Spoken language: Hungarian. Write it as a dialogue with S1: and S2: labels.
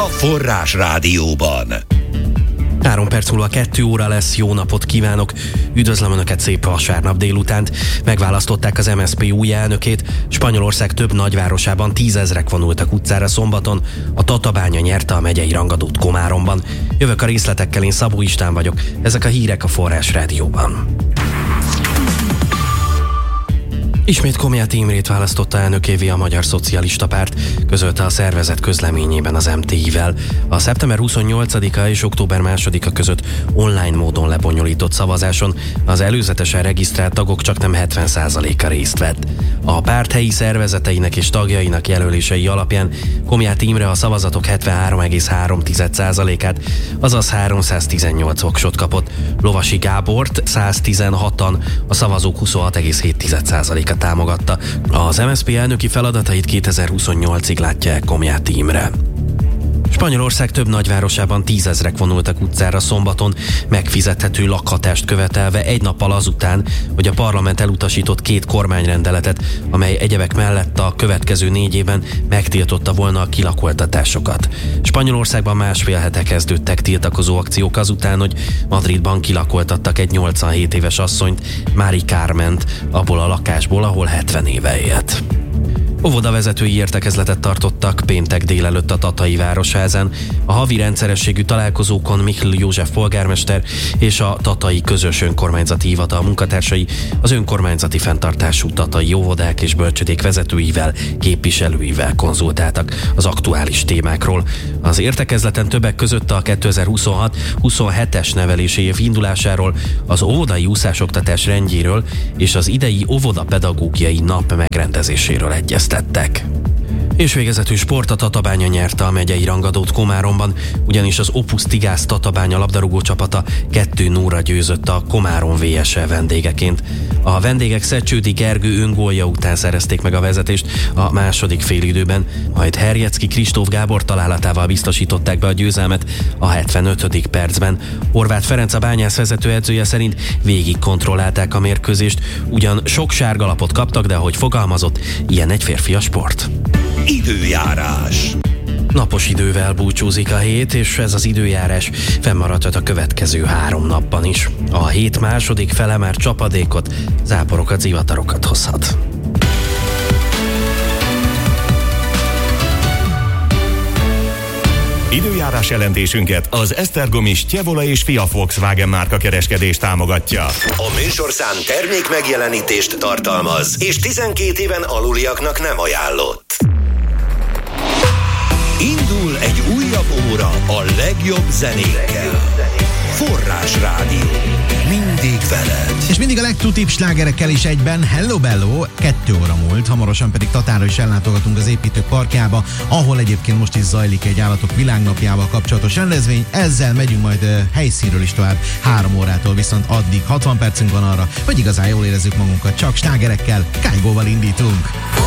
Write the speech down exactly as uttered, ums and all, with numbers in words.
S1: Forrás Rádióban.
S2: Három perc múlva kettő óra lesz, jó napot kívánok! Üdvözlöm Önöket szép vasárnap délutánt. Megválasztották az em es zé pé új elnökét. Spanyolország több nagyvárosában tízezrek vonultak utcára szombaton. A Tatabánya nyerte a megyei rangadót Komáromban. Jövök a részletekkel, én Szabó István vagyok. Ezek a hírek a Forrás Rádióban. Ismét Komjáti Imrét választotta elnökévé a Magyar Szocialista Párt, közölte a szervezet közleményében az em té i-vel. A szeptember huszonnyolcadika és október másodika között online módon lebonyolított szavazáson az előzetesen regisztrált tagok csaknem hetven százaléka részt vett. A párt helyi szervezeteinek és tagjainak jelölései alapján Komjáti Imre a szavazatok hetvenhárom egész három százalékát, azaz háromszáztizennyolc voksot kapott. Lovasi Gábort száztizenhatan, a szavazók huszonhat egész hét százaléka támogatta. Az em es zé pé elnöki feladatait kétezer-huszonnyolcig látja el Komjáti Imre. Spanyolország több nagyvárosában tízezrek vonultak utcára szombaton, megfizethető lakhatást követelve egy nappal azután, hogy a parlament elutasított két kormányrendeletet, amely egyebek mellett a következő négy évben megtiltotta volna a kilakoltatásokat. Spanyolországban másfél hete kezdődtek tiltakozó akciók azután, hogy Madridban kilakoltattak egy nyolcvanhét éves asszonyt, Mari Carment, abból a lakásból, ahol hetven éve élt. Óvodavezetői értekezletet tartottak péntek délelőtt a Tatai Városházán. A havi rendszerességű találkozókon Michel József polgármester és a Tatai Közös Önkormányzati Hivatal munkatársai az önkormányzati fenntartású tatai óvodák és bölcsödék vezetőivel, képviselőivel konzultáltak az aktuális témákról. Az értekezleten többek között a kétezer-huszonhat huszonhetes nevelési év indulásáról, az óvodai úszásoktatás rendjéről és az idei óvodapedagógiai nap megrendezéséről egyeztettek. Tettek. És végezetül sport, a Tatabánya nyerte a megyei rangadót Komáromban, ugyanis az Opus Tigász Tatabánya labdarúgó csapata kettő nullra győzött a Komárom vé es el vendégeként. A vendégek Szecsődi Gergő öngólja után szerezték meg a vezetést a második félidőben, majd Herjecki Kristóf Gábor találatával biztosították be a győzelmet a hetvenötödik percben. Horváth Ferenc, a Bányász vezetőedzője szerint végig kontrollálták a mérkőzést, ugyan sok sárgalapot kaptak, de ahogy fogalmazott, ilyen egy férfias sport.
S1: Időjárás.
S2: Napos idővel búcsúzik a hét, és ez az időjárás fennmaradhat a következő három napban is. A hét második fele már csapadékot, záporokat, zivatarokat hozhat.
S1: Időjárás jelentésünket az Esztergomi Stjevola és Fia Volkswagen márka kereskedés támogatja. A műsorszám termék megjelenítést tartalmaz, és tizenkét éven aluliaknak nem ajánlott. Indul egy újabb óra a legjobb zenékkel. Forrás Rádió. Mindig veled.
S3: És mindig a legtutibb slágerekkel is egyben. Hello Bello, kettő óra múlt, hamarosan pedig Tatára is ellátogatunk az építők parkjába, ahol egyébként most is zajlik egy állatok világnapjával kapcsolatos rendezvény. Ezzel megyünk majd uh, helyszínről is tovább három órától, viszont addig hatvan percünk van arra, hogy igazán jól érezzük magunkat, csak slágerekkel, kájgóval indítunk.